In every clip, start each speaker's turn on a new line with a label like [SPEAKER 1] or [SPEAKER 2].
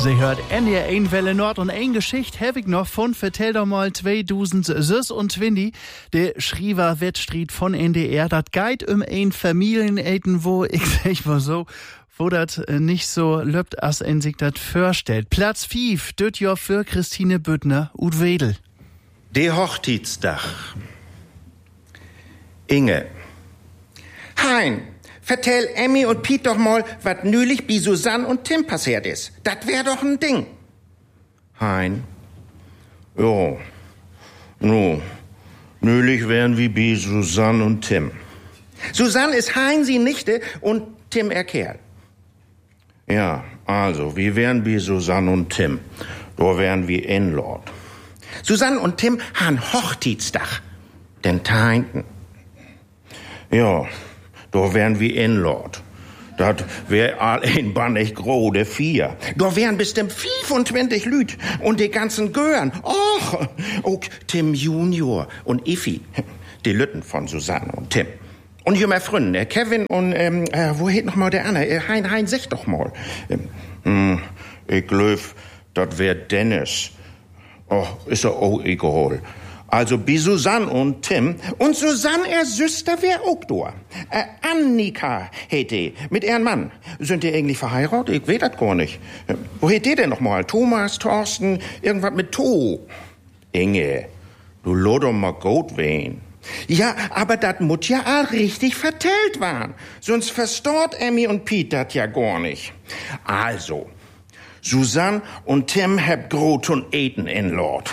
[SPEAKER 1] Sie hört NDR 1 Welle Nord und ein Geschicht hab ich noch von vertell doch mal 2020. Der Schriever Wettstreit von NDR, das geht ein Familieneten, wo ich sag mal so, wo das nicht so löbt, als sich das vorstellt. Platz 5, das Jahr für Christine Büttner, Ud Wedel.
[SPEAKER 2] Der Hochzeitstag. Inge. Hein, vertell Emmy und Piet doch mal, was nülich bei Susanne und Tim passiert ist. Das wär doch ein Ding. Hein. Jo. Nülich wären wie bei Susanne und Tim. Susanne ist Hein sie Nichte und Tim er Kerl. Ja, also, wir wären wie Susanne und Tim. Da wären wir Inlord. Susanne und Tim han Hochzeitstag. Den Teinten. Ja, da wären wir Inlord. Das wär all ein Bannig grode 4. Da wären bestimmt 25 Lüt und die ganzen Gören. Och, auch Tim Junior und Iffi. Die Lütten von Susanne und Tim. Und hier mein Freund, Kevin und, wo heet noch mal der andere? Hein, sag doch mal. Ich glaub, das wär Dennis. Oh, ist er auch egal. Also, bi Susanne und Tim. Und Susanne, er Süster, wär auch da. Annika heet die, mit ihrem Mann. Sind die eigentlich verheiratet? Ich weiß das gar nicht. Wo heet die denn noch mal? Thomas, Thorsten, irgendwas mit To. Inge, du lass doch mal gut wehen. Ja, aber das muss ja all richtig vertellt waren. Sonst verstaut Emmy und Piet das ja gar nicht. Also, Susanne und Tim hab grot und eten in Lord.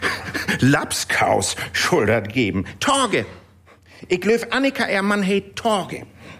[SPEAKER 2] Lapskaus schuldet geben. Torge. Ich glaub, Annika, ihr Mann heet Torge.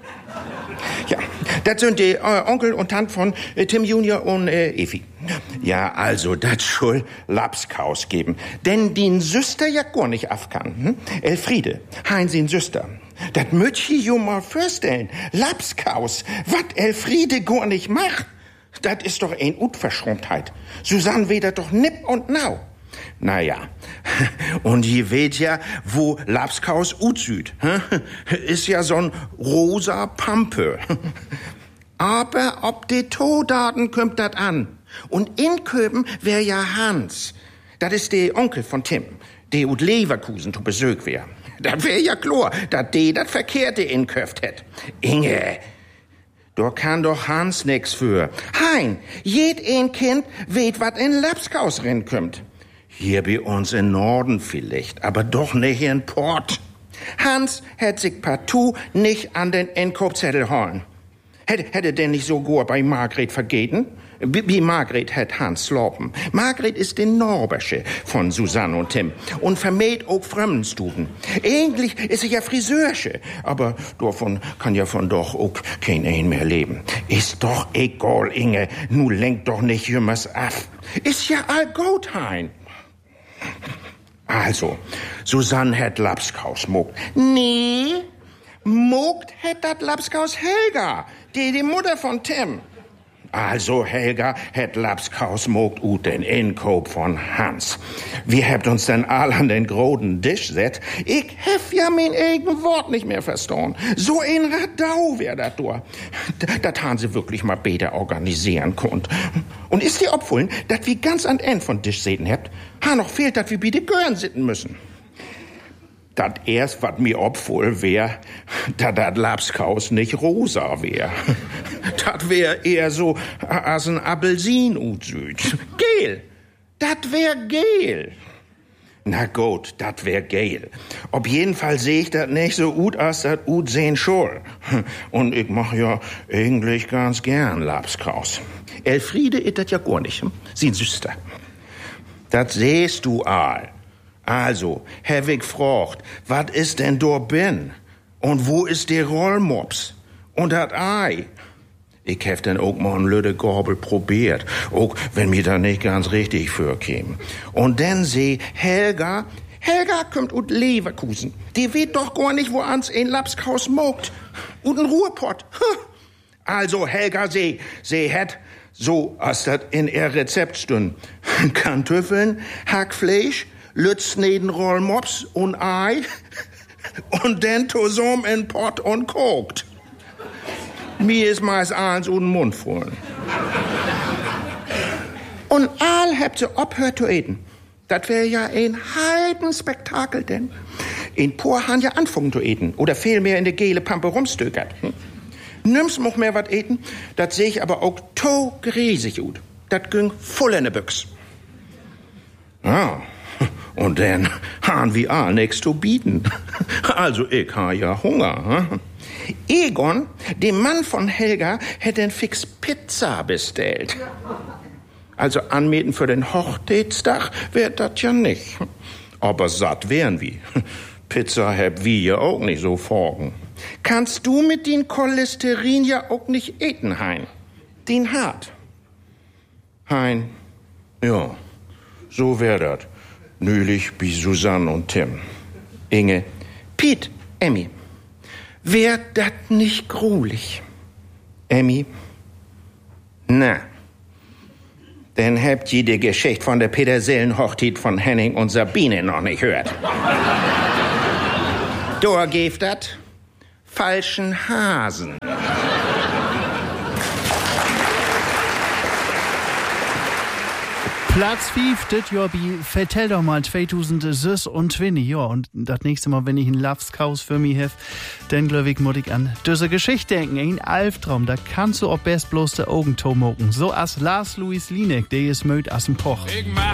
[SPEAKER 2] Ja, das sind die Onkel und Tant von Tim Junior und Effi. Ja, also, das soll Lapskaus geben. Denn die Süster ja gar nicht afkan. Elfriede, Hein sin Süster. Das möcht ich jo mal vorstellen. Lapskaus, wat Elfriede gar nicht macht. Das ist doch ein Unverschämtheit. Susanne weht doch nipp und nau. Naja, und je weht ja, wo Lapskaus utsüd. Ist ja so'n rosa Pampe. Aber ob die Todaten kommt dat an. Und in Köben wär ja Hans. Das ist der Onkel von Tim, der ut Leverkusen zu Besuch wär. Das wär ja klar, dat de dat Verkehrte inköft hätt. Inge, da kann doch Hans nix für. Hein, jed ein Kind weht, wat in Lapskaus rennkümmt. Hier bei uns in Norden vielleicht, aber doch nicht in Port. Hans hätt sich partout nicht an den Einkaufszettel holen. Hätte denn nicht so gut bei Margret vergeten? Wie Margret hätt Hans slopen. Margret ist die Norbersche von Susanne und Tim und vermäht auch Fremdenstuden. Eigentlich ist sie ja Friseursche, aber davon kann ja von doch auch kein ein mehr leben. Ist doch egal, Inge, nu lenkt doch nicht jümmers af. Ist ja all gut, Hein. Also, Susanne hätt Lapskaus mogt. Nee, mogt hätt dat Lapskaus Helga, die Mutter von Tim. Also, Helga hätt Lapskaus mogt ut den Inkauf von Hans. Wir habt uns denn all an den großen Tisch set. Ich hef ja mein eigen Wort nicht mehr verstanden. So ein Radau wär dat do. Dat han sie wirklich mal besser organisieren konnt. Und ist dir opfullen, dat wir ganz an End von Tisch säten habt, noch fehlt, dat wir bi de Gören sitten müssen. Dat erst, wat mir opfull wär, dat Lapskaus nicht rosa wär. Dat wär eher so as ein Appelsin utsüd. Gel. Dat wär gel. Na gut, dat wär gel. Auf jeden Fall seh ich dat nicht so gut, als dat ut sehen soll. Und ich mach ja eigentlich ganz gern Lapskaus. Elfriede ist dat ja gar nicht, sie Süster. Dat sehst du all. Also, hab ich gefragt, wat ist denn do bin? Und wo ist der Rollmops? Und dat Ei? Ich hab dann auch mal ein Lüde Gorbel probiert, auch wenn mir da nicht ganz richtig vorkäme. Und dann seh Helga kommt ut Leverkusen. Die weet doch gar nicht, wo ans ein Lapskaus mogt. Und ein Ruhrpott. Also, Helga sie hätt, so als dat in ihr Rezept stünd, Kartoffeln, Hackfleisch, Lützneden Rollmops und Ei und dann zusammen in Pott und kocht. Mir ist meist eins und Mund voll. Und all habt sie ophört zu eten. Das wär ja ein Heidenspektakel, denn. In Poor han ja anfangen zu eten. Oder vielmehr in de gele Pampe rumstökert. Nimm's noch mehr wat eten, das seh ich aber auch to griesig ut. Dat ging voll in de Büchs. Ja, und dann han wir all nix zu bieten. Also ich ha ja Hunger. Egon, dem Mann von Helga, hätte ein fix Pizza bestellt. Also anmieten für den Hochzeitstag wär dat ja nicht. Aber satt wären wir. Pizza hab wir ja auch nicht so vorgen. Kannst du mit den Cholesterin ja auch nicht eten, Hein? Den hart. Hein, ja, so wär dat. Nülich wie Susanne und Tim. Inge, Piet, Emmy. Wär dat nicht grulich? Emmy? Na, denn habt ihr die Geschichte von der Petersillenhochzeit von Henning und Sabine noch nicht gehört. Da geeft dat falschen Hasen.
[SPEAKER 1] Platz 5, dit Jahr bi Vertell doch mal 2020. Ja, und das nächste Mal, wenn ich einen Lapskaus für mich hef, dann glaub ich, muss ich an diese Geschichte denken, ein Albtraum, da kannst du auch best bloß de Augen to moken. So as Lars Louis Lienek, der ist möd as ein Poch.
[SPEAKER 3] Ich mach